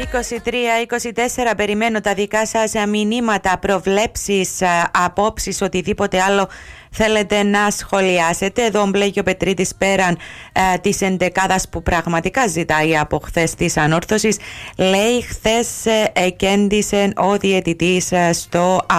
23-24 περιμένω τα δικά σας μηνύματα, προβλέψεις, απόψεις, οτιδήποτε άλλο θέλετε να σχολιάσετε. Εδώ μπλέκει ο Πετρίτης πέραν της εντεκάδας που πραγματικά ζητάει από χθες της ανόρθωσης. Λέει χθες εκέντησε ο διαιτητής στο